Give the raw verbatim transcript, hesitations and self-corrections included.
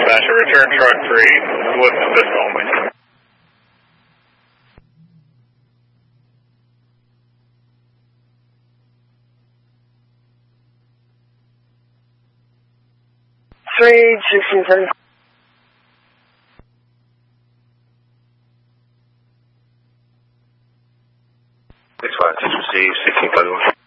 Dispatcher, return truck three with this only. Three, sixteen, seven. Six five, six received, sixteen thirty-one.